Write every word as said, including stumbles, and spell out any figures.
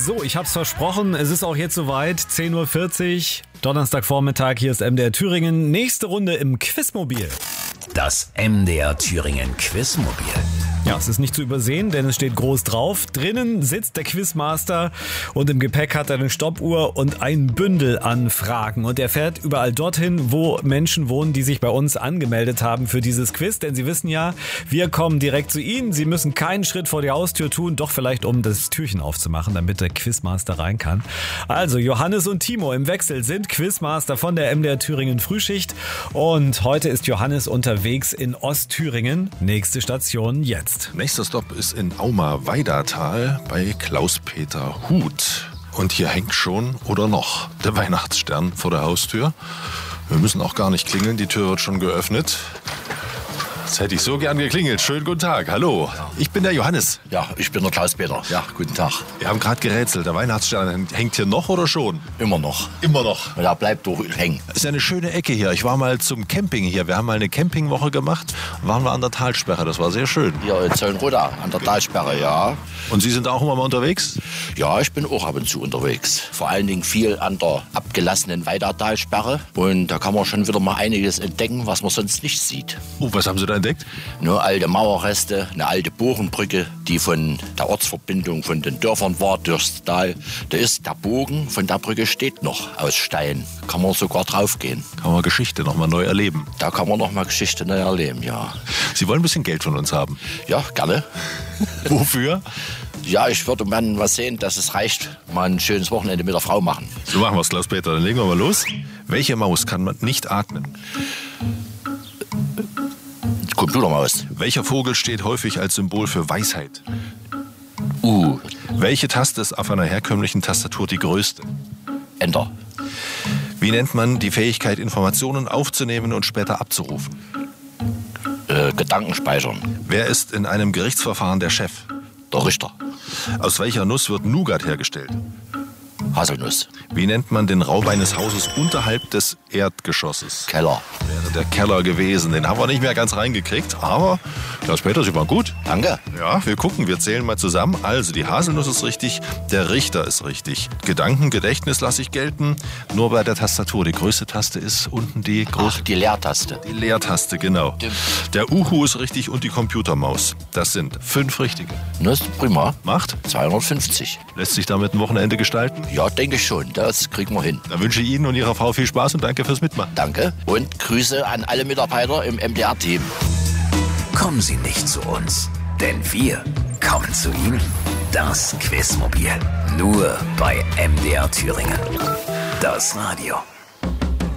So, ich hab's versprochen, es ist auch jetzt soweit, zehn Uhr vierzig, Donnerstagvormittag, hier ist M D R Thüringen. Nächste Runde im Quizmobil. Das M D R Thüringen Quizmobil. Ja, es ist nicht zu übersehen, denn es steht groß drauf. Drinnen sitzt der Quizmaster und im Gepäck hat er eine Stoppuhr und ein Bündel an Fragen. Und er fährt überall dorthin, wo Menschen wohnen, die sich bei uns angemeldet haben für dieses Quiz. Denn Sie wissen ja, wir kommen direkt zu Ihnen. Sie müssen keinen Schritt vor die Haustür tun, doch vielleicht um das Türchen aufzumachen, damit der Quizmaster rein kann. Also Johannes und Timo im Wechsel sind Quizmaster von der M D R Thüringen Frühschicht. Und heute ist Johannes unterwegs in Ostthüringen. Nächste Station jetzt. Nächster Stopp ist in Auma-Weidatal bei Klaus-Peter Huth. Und hier hängt schon oder noch der Weihnachtsstern vor der Haustür. Wir müssen auch gar nicht klingeln, die Tür wird schon geöffnet. Jetzt hätte ich so gern geklingelt. Schönen guten Tag, hallo. Ich bin der Johannes. Ja, ich bin der Klaus-Peter. Ja, guten Tag. Wir haben gerade gerätselt, der Weihnachtsstern hängt hier noch oder schon? Immer noch. Immer noch. Ja, bleibt doch hängen. Das ist ja eine schöne Ecke hier. Ich war mal zum Camping hier. Wir haben mal eine Campingwoche gemacht. Waren wir an der Talsperre. Das war sehr schön. Hier in Zöllenroda an der Talsperre, ja. Und Sie sind auch immer mal unterwegs? Ja, ich bin auch ab und zu unterwegs. Vor allen Dingen viel an der abgelassenen Weidatalsperre. Und da kann man schon wieder mal einiges entdecken, was man sonst nicht sieht. Oh, was haben Sie da entdeckt? Nur alte Mauerreste, eine alte Bogenbrücke, die von der Ortsverbindung von den Dörfern war durchs Tal. Da ist der Bogen von der Brücke steht noch aus Stein. Kann man sogar draufgehen. Kann man Geschichte noch mal neu erleben. Da kann man noch mal Geschichte neu erleben, ja. Sie wollen ein bisschen Geld von uns haben? Ja, gerne. Wofür? Ja, ich würde mal was sehen, dass es reicht, mal ein schönes Wochenende mit der Frau machen. So machen wir es, Klaus-Peter. Dann legen wir mal los. Welche Maus kann man nicht atmen? Computermaus. Welcher Vogel steht häufig als Symbol für Weisheit? Uh. Welche Taste ist auf einer herkömmlichen Tastatur die größte? Enter. Wie nennt man die Fähigkeit, Informationen aufzunehmen und später abzurufen? Äh, Gedankenspeichern. Wer ist in einem Gerichtsverfahren der Chef? Der Richter. Aus welcher Nuss wird Nougat hergestellt? Haselnuss. Wie nennt man den Raum eines Hauses unterhalb des Erdgeschosses? Keller. Wäre der Keller gewesen. Den haben wir nicht mehr ganz reingekriegt, aber Klaus-Peter, Sie waren gut. Danke. Ja, wir gucken, wir zählen mal zusammen. Also, die Haselnuss ist richtig, der Richter ist richtig. Gedankengedächtnis lasse ich gelten. Nur bei der Tastatur. Die größte Taste ist unten die große. Ach, die Leertaste. Die Leertaste, genau. Stimmt. Der Uhu ist richtig und die Computermaus. Das sind fünf richtige. Das ist prima. Macht? zweihundertfünfzig. Lässt sich damit ein Wochenende gestalten? Ja, denke ich schon. Das kriegen wir hin. Dann wünsche ich Ihnen und Ihrer Frau viel Spaß und danke fürs Mitmachen. Danke und Grüße an alle Mitarbeiter im M D R-Team. Kommen Sie nicht zu uns, denn wir kommen zu Ihnen. Das Quizmobil. Nur bei M D R Thüringen. Das Radio.